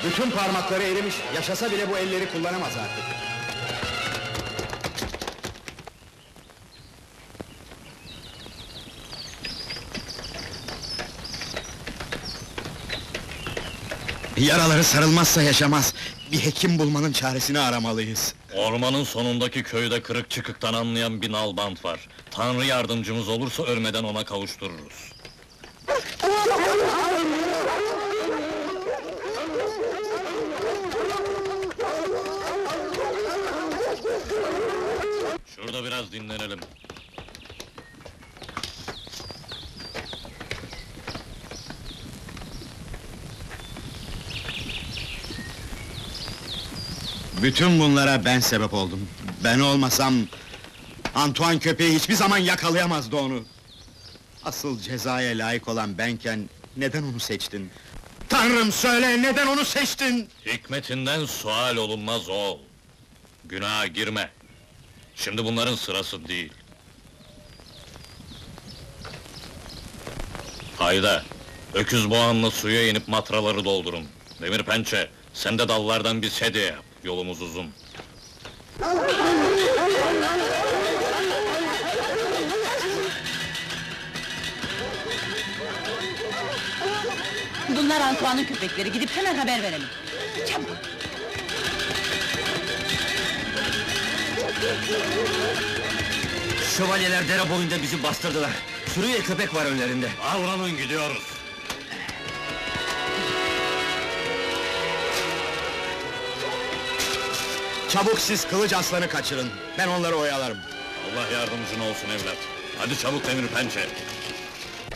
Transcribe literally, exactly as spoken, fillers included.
Bütün parmakları erimiş, yaşasa bile bu elleri kullanamaz artık. Yaraları sarılmazsa yaşamaz. Bir hekim bulmanın çaresini aramalıyız. Ormanın sonundaki köyde kırık çıkıktan anlayan bir nalbant var. Tanrı yardımcımız olursa ölmeden ona kavuştururuz. Şurada biraz dinlenelim. Bütün bunlara ben sebep oldum. Ben olmasam... Antoine köpeği hiçbir zaman yakalayamazdı onu. Asıl cezaya layık olan benken... Neden onu seçtin? Tanrım söyle, neden onu seçtin? Hikmetinden sual olunmaz oğul. Günaha girme. Şimdi bunların sırası değil. Hayda! Öküz boğanla suya inip matraları doldurun. Demir pençe, sen de dallardan bir sedye yap. Yolumuz uzun. Bunlar Antoine'ın köpekleri, gidip hemen haber verelim. Çabuk! Şövalyeler dere boyunda bizi bastırdılar. Sürüye köpek var önlerinde. Avranın gidiyoruz. Çabuk siz kılıç aslanı kaçırın. Ben onları oyalarım. Allah yardımcın olsun evlat. Hadi çabuk demir pençe.